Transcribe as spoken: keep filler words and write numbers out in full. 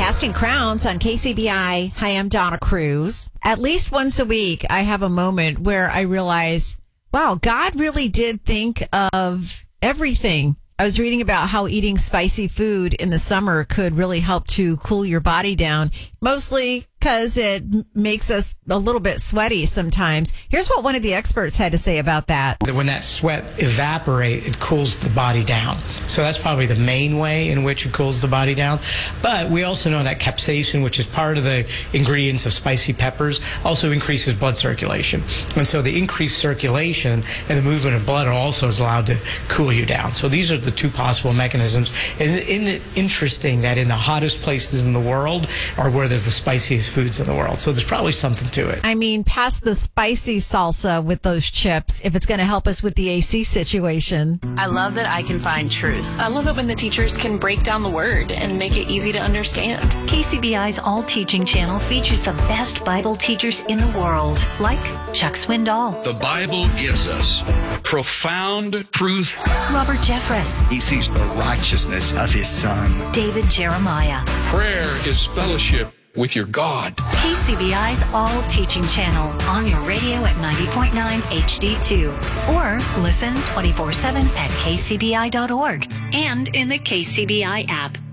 Casting Crowns on K C B I. Hi, I'm Donna Cruz. At least once a week, I have a moment where I realize, wow, God really did think of everything. I was reading about how eating spicy food in the summer could really help to cool your body down, mostly because it makes us a little bit sweaty sometimes. Here's what one of the experts had to say about that. When that sweat evaporates, it cools the body down. So that's probably the main way in which it cools the body down. But we also know that capsaicin, which is part of the ingredients of spicy peppers, also increases blood circulation. And so the increased circulation and the movement of blood also is allowed to cool you down. So these are the two possible mechanisms. Isn't it interesting that in the hottest places in the world are where there's the spiciest foods in the world? So there's probably something to it. I mean, past the spicy salsa with those chips, if it's going to help us with the A C situation. I love that I can find truth. I love it when the teachers can break down the word and make it easy to understand. K C B I's All Teaching channel features the best Bible teachers in the world, like Chuck Swindoll. The Bible gives us profound truth. Robert Jeffress. He sees the righteousness of his son. David Jeremiah. Prayer is fellowship with your God. K C B I's All Teaching channel on your radio at ninety point nine H D two. Or listen twenty-four seven at K C B I dot org and in the K C B I app.